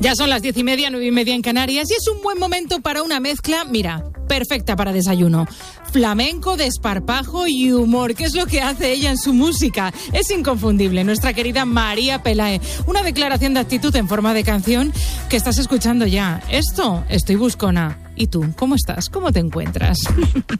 Ya son las 10:30, 9:30 en Canarias y es un buen momento para una mezcla, mira, perfecta para desayuno. Flamenco, desparpajo y humor, que es lo que hace ella en su música. Es inconfundible, nuestra querida María Pelae. Una declaración de actitud en forma de canción que estás escuchando ya. Estoy buscona. ¿Y tú? ¿Cómo estás? ¿Cómo te encuentras?